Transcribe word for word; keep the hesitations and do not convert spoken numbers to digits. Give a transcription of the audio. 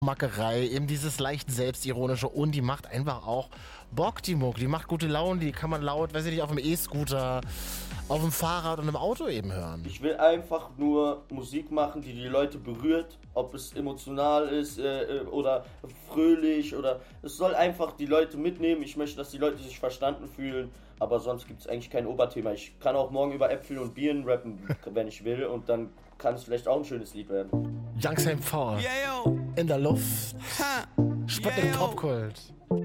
Mackerei, eben dieses leicht selbstironische und die macht einfach auch Bock, die Muck. Die macht gute Laune, die kann man laut, weiß ich nicht, auf dem E-Scooter, auf dem Fahrrad und im Auto eben hören. Ich will einfach nur Musik machen, die die Leute berührt, ob es emotional ist äh, oder fröhlich oder es soll einfach die Leute mitnehmen. Ich möchte, dass die Leute sich verstanden fühlen, aber sonst gibt es eigentlich kein Oberthema. Ich kann auch morgen über Äpfel und Birnen rappen, wenn ich will, und dann kann es vielleicht auch ein schönes Lied werden. Young Saint Paul, Yeah, yo. in der Luft, Ha. Spott Yeah, im yo. Popkult.